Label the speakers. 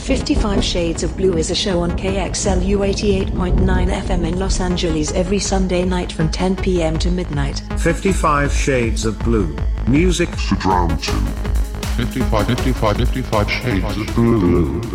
Speaker 1: 55 Shades of Blue is a show on KXLU 88.9 FM in Los Angeles every Sunday night from 10 p.m. to midnight.
Speaker 2: 55 Shades of Blue. Music to drown to.
Speaker 3: 55 Shades of Blue.